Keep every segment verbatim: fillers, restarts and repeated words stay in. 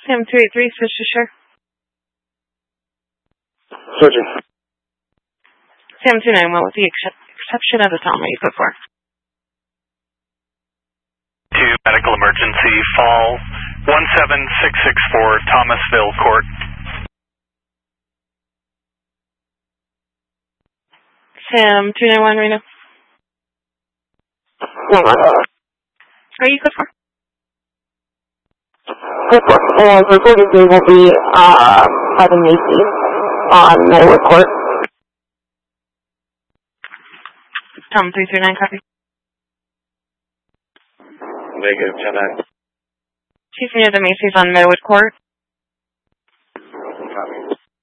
Sam two eight three, switch to share. Switching. Sam two nine one, with the ex exception of the Tom, you code for. To medical emergency, fall one seven six six four, Thomasville Court. Sam two nine one, Reno. Oh my God. Are you code for? And recording day will be uh, Kevin Macy on Maywood Court. Tom three three nine, copy. Negative, ten nine. Chief near the Macy's on Maywood Court. Copy.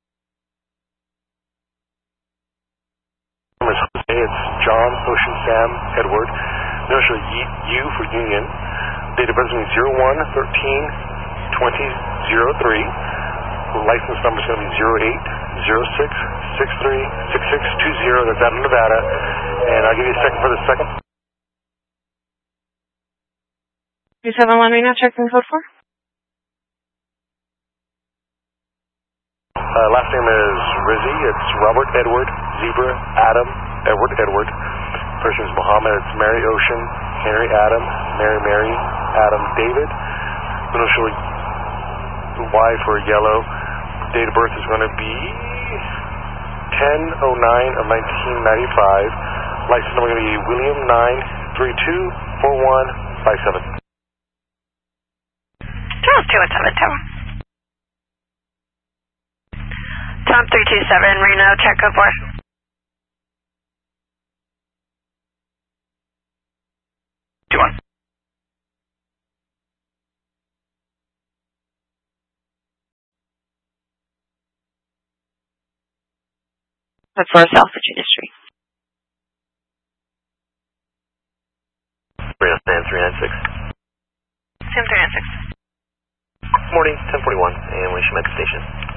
It's John, Ocean, Sam, Edward. Initial U for Union. Date of birth is zero one thirteen twenty zero three. License number is going to be zero eight zero six six three six six two zero. That's out of Nevada. And I'll give you a second for the second. two seven one, Reno, checking code for. Uh, last name is Rizzi. It's Robert Edward Zebra Adam Edward Edward. First name is Muhammad. It's Mary Ocean Henry Adam Mary Mary Adam David. Initial Y for yellow. Date of birth is going to be ten oh nine of nineteen ninety-five. License number going to be William nine three two four one five seven. Charles two one seven, Tower. Tom three two seven, Reno, check code four. two one. Code for South Virginia Street. Reno, Sam three nine six. Sam three nine six. Morning, ten forty-one, and we should make a station.